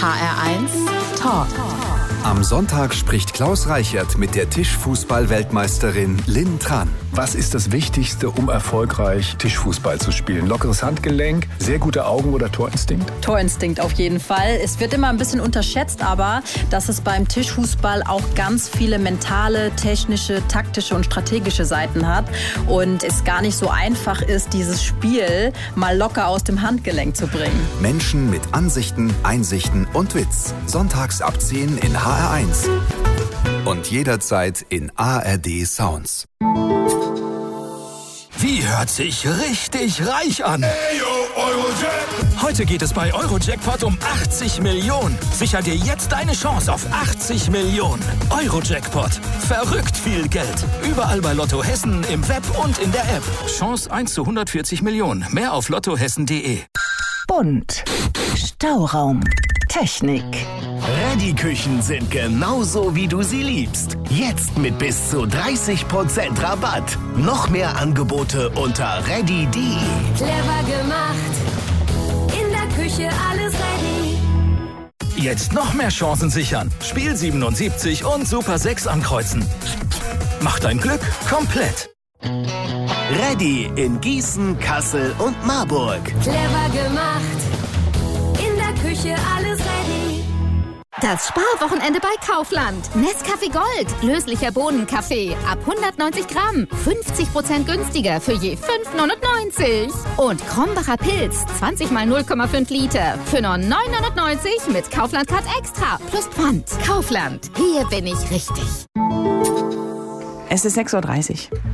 HR1 Talk. Am Sonntag spricht Klaus Reichert mit der Tischfußball-Weltmeisterin Lynn Tran. Was ist das Wichtigste, um erfolgreich Tischfußball zu spielen? Lockeres Handgelenk, sehr gute Augen oder Torinstinkt? Torinstinkt auf jeden Fall. Es wird immer ein bisschen unterschätzt, aber dass es beim Tischfußball auch ganz viele mentale, technische, taktische und strategische Seiten hat und es gar nicht so einfach ist, dieses Spiel mal locker aus dem Handgelenk zu bringen. Menschen mit Ansichten, Einsichten und Witz. Sonntags ab 10 in HR1 und jederzeit in ARD Sounds. Wie hört sich richtig reich an? Hey, yo, Eurojackpot. Heute geht es bei Eurojackpot um 80 Millionen. Sicher dir jetzt deine Chance auf 80 Millionen. Eurojackpot. Verrückt viel Geld. Überall bei Lotto Hessen, im Web und in der App. Chance 1 zu 140 Millionen. Mehr auf lottohessen.de. Bunt. Stauraum. Technik. Reddy-Küchen sind genauso, wie du sie liebst. Jetzt mit bis zu 30% Rabatt. Noch mehr Angebote unter reddy.de. Clever gemacht. In der Küche alles ready. Jetzt noch mehr Chancen sichern. Spiel 77 und Super 6 ankreuzen. Mach dein Glück komplett. Reddy in Gießen, Kassel und Marburg. Clever gemacht. In der Küche alles ready. Das Sparwochenende bei Kaufland. Nescafé Gold, löslicher Bohnenkaffee, ab 190 Gramm, 50% günstiger für je 5,99. Und Krombacher Pilz, 20 mal 0,5 Liter, für nur 9,99 mit Kaufland Card Extra, plus Pfand. Kaufland, hier bin ich richtig. Es ist 6.30 Uhr.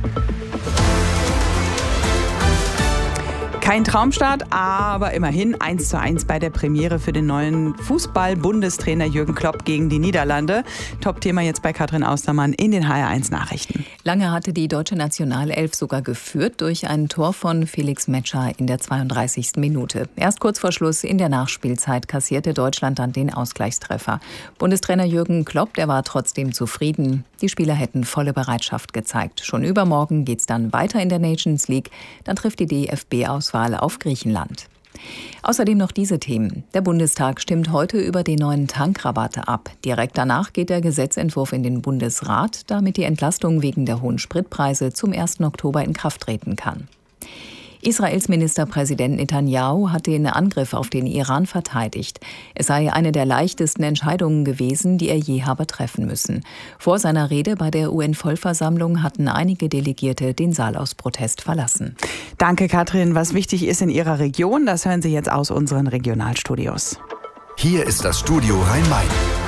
Kein Traumstart, aber immerhin 1:1 bei der Premiere für den neuen Fußball-Bundestrainer Jürgen Klopp gegen die Niederlande. Top-Thema jetzt bei Katrin Austermann in den HR1 Nachrichten. Lange hatte die deutsche Nationalelf sogar geführt durch ein Tor von Felix Metscher in der 32. Minute. Erst kurz vor Schluss in der Nachspielzeit kassierte Deutschland dann den Ausgleichstreffer. Bundestrainer Jürgen Klopp, der war trotzdem zufrieden. Die Spieler hätten volle Bereitschaft gezeigt. Schon übermorgen geht's dann weiter in der Nations League. Dann trifft die DFB-Auswahl auf Griechenland. Außerdem noch diese Themen. Der Bundestag stimmt heute über die neuen Tankrabatte ab. Direkt danach geht der Gesetzentwurf in den Bundesrat, damit die Entlastung wegen der hohen Spritpreise zum 1. Oktober in Kraft treten kann. Israels Ministerpräsident Netanyahu hat den Angriff auf den Iran verteidigt. Es sei eine der leichtesten Entscheidungen gewesen, die er je habe treffen müssen. Vor seiner Rede bei der UN-Vollversammlung hatten einige Delegierte den Saal aus Protest verlassen. Danke, Katrin. Was wichtig ist in Ihrer Region, das hören Sie jetzt aus unseren Regionalstudios. Hier ist das Studio Rhein-Main.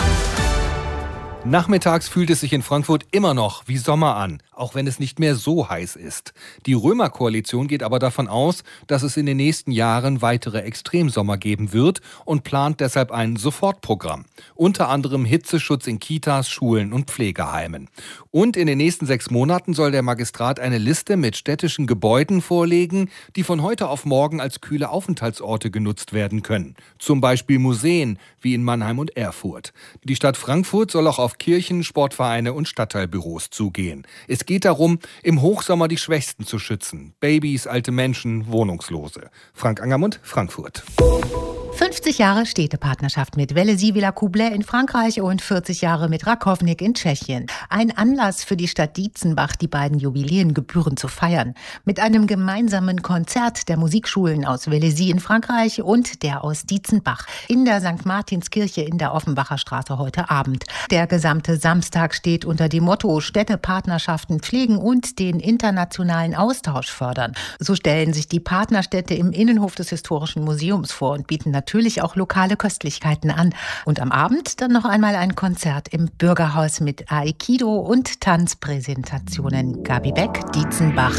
Nachmittags fühlt es sich in Frankfurt immer noch wie Sommer an, auch wenn es nicht mehr so heiß ist. Die Römer-Koalition geht aber davon aus, dass es in den nächsten Jahren weitere Extremsommer geben wird und plant deshalb ein Sofortprogramm. Unter anderem Hitzeschutz in Kitas, Schulen und Pflegeheimen. Und in den nächsten 6 Monaten soll der Magistrat eine Liste mit städtischen Gebäuden vorlegen, die von heute auf morgen als kühle Aufenthaltsorte genutzt werden können. Zum Beispiel Museen, wie in Mannheim und Erfurt. Die Stadt Frankfurt soll auch auf Kirchen, Sportvereine und Stadtteilbüros zugehen. Es geht darum, im Hochsommer die Schwächsten zu schützen. Babys, alte Menschen, Wohnungslose. Frank Angermund, Frankfurt. 50 Jahre Städtepartnerschaft mit Vélizy-Villacoublay in Frankreich und 40 Jahre mit Rakovník in Tschechien. Ein Anlass für die Stadt Dietzenbach, die beiden Jubiläen gebührend zu feiern. Mit einem gemeinsamen Konzert der Musikschulen aus Vélizy in Frankreich und der aus Dietzenbach in der St. Martinskirche in der Offenbacher Straße heute Abend. Der gesamte Samstag steht unter dem Motto Städtepartnerschaften pflegen und den internationalen Austausch fördern. So stellen sich die Partnerstädte im Innenhof des Historischen Museums vor und bieten natürlich auch lokale Köstlichkeiten an. Und am Abend dann noch einmal ein Konzert im Bürgerhaus mit Aikido und Tanzpräsentationen. Gabi Beck, Dietzenbach.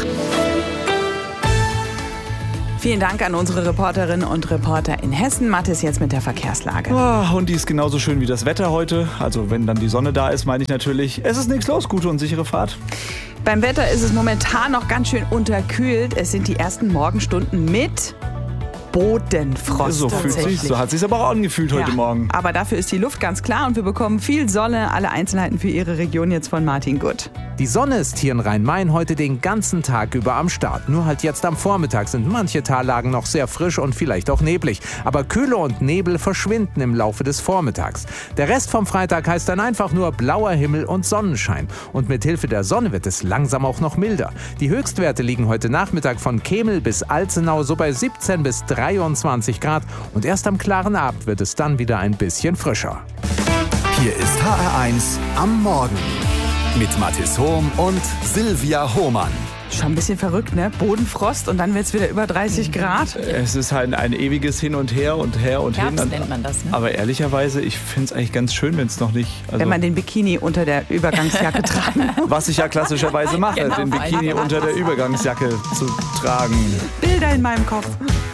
Vielen Dank an unsere Reporterinnen und Reporter in Hessen. Mathis jetzt mit der Verkehrslage. Und die ist genauso schön wie das Wetter heute. Also wenn dann die Sonne da ist, meine ich natürlich, es ist nichts los. Gute und sichere Fahrt. Beim Wetter ist es momentan noch ganz schön unterkühlt. Es sind die ersten Morgenstunden mit Bodenfrost. So hat sich aber auch angefühlt heute Morgen. Aber dafür ist die Luft ganz klar und wir bekommen viel Sonne. Alle Einzelheiten für Ihre Region jetzt von Martin Gutt. Die Sonne ist hier in Rhein-Main heute den ganzen Tag über am Start. Nur halt jetzt am Vormittag sind manche Tallagen noch sehr frisch und vielleicht auch neblig. Aber Kühle und Nebel verschwinden im Laufe des Vormittags. Der Rest vom Freitag heißt dann einfach nur blauer Himmel und Sonnenschein. Und mit Hilfe der Sonne wird es langsam auch noch milder. Die Höchstwerte liegen heute Nachmittag von Kemel bis Alzenau so bei 17 bis 23 Grad. Und erst am klaren Abend wird es dann wieder ein bisschen frischer. Hier ist HR1 am Morgen mit Mathis Hohm und Silvia Hohmann. Schon ein bisschen verrückt, ne? Bodenfrost und dann wird es wieder über 30 Grad. Es ist halt ein ewiges Hin und Her und her und Herbst hin. nennt man das, ne? Aber ehrlicherweise, ich finde es eigentlich ganz schön, wenn es noch nicht... Also wenn man den Bikini unter der Übergangsjacke tragen. Was ich ja klassischerweise mache, Genau, den Bikini unter der Übergangsjacke zu tragen. Bilder in meinem Kopf.